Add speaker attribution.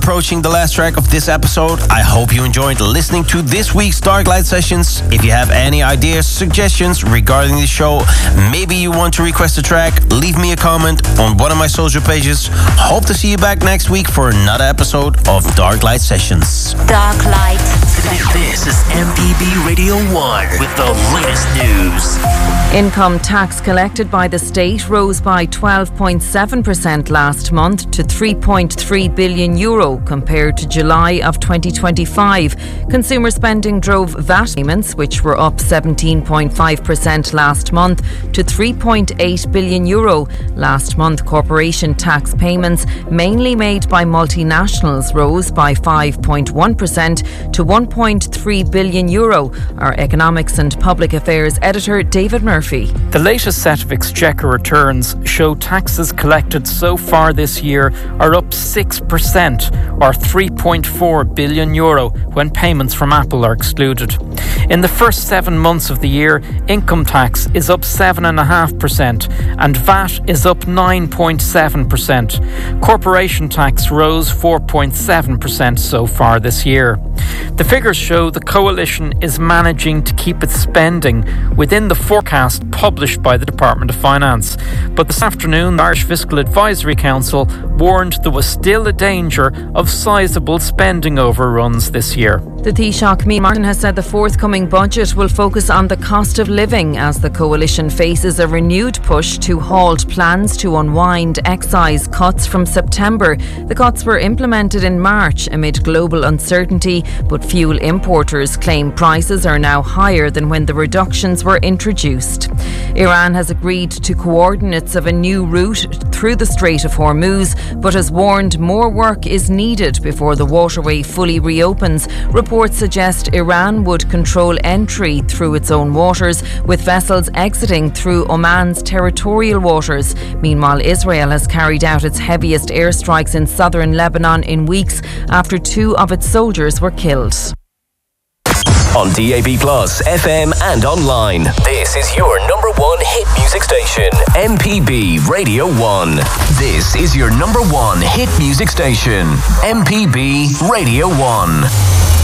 Speaker 1: Approaching the last track of this episode. I hope you enjoyed listening to this week's Dark Light Sessions. If you have any ideas, suggestions regarding the show, maybe you want to request a track, leave me a comment on one of my social pages. Hope to see you back next week for another episode of Dark Light Sessions.
Speaker 2: Dark Light.
Speaker 3: This is MPB Radio 1 with the latest news.
Speaker 4: Income tax collected by the state rose by 12.7% last month to €3.3 billion compared to July of 2025. Consumer spending drove VAT payments, which were up 17.5% last month, to €3.8 billion. Last month, corporation tax payments, mainly made by multinationals, rose by 5.1% to €1.3 billion. Our Economics and Public Affairs editor, David Murphy.
Speaker 5: The latest set of Exchequer returns show taxes collected so far this year are up 6%, or €3.4 billion when payments from Apple are excluded. In the first 7 months of the year, income tax is up 7.5% and VAT is up 9.7%. Corporation tax rose 4.7% so far this year. The figures show the coalition is managing to keep its spending within the forecast published by the Department of Finance. But this afternoon, the Irish Fiscal Advisory Council warned there was still a danger of sizable spending overruns this year.
Speaker 4: The Taoiseach, Micheál Martin, has said the forthcoming budget will focus on the cost of living as the coalition faces a renewed push to halt plans to unwind excise cuts from September. The cuts were implemented in March amid global uncertainty, but fuel importers claim prices are now higher than when the reductions were introduced. Iran has agreed to coordinates of a new route through the Strait of Hormuz, but has warned more work is needed before the waterway fully reopens. Reports suggest Iran would control entry through its own waters, with vessels exiting through Oman's territorial waters. Meanwhile, Israel has carried out its heaviest airstrikes in southern Lebanon in weeks after 2 of its soldiers were killed.
Speaker 3: On DAB+, FM and online. This is your #1 hit music station, MPB Radio 1. This is your #1 hit music station, MPB Radio 1.